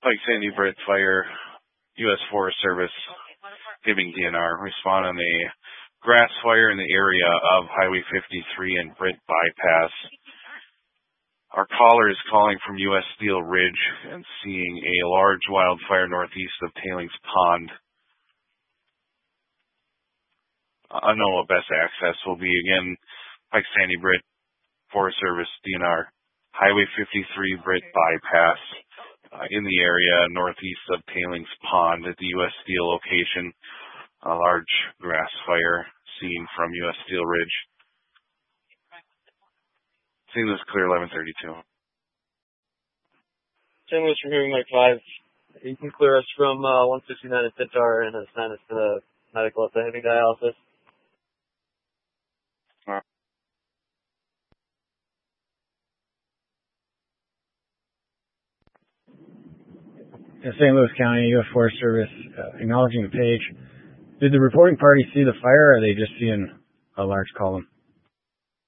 Pike Sandy Britt Fire, U.S. Forest Service, giving DNR. Respond on a grass fire in the area of Highway 53 and Britt Bypass. Our caller is calling from U.S. Steel Ridge and seeing a large wildfire northeast of Tailings Pond. I know what best access will be. Again, Pike Sandy Britt, Forest Service, DNR, Highway 53, Britt Bypass, in the area northeast of Tailings Pond at the U.S. Steel location. A large grass fire seen from U.S. Steel Ridge. St. Louis clear 1132. St. Louis from hearing Mike 5. You can clear us from 169 at Pitar and assign us to the medical at the heavy dialysis. St. Louis County, U.S. Forest Service, acknowledging the page. Did the reporting party see the fire, or are they just seeing a large column?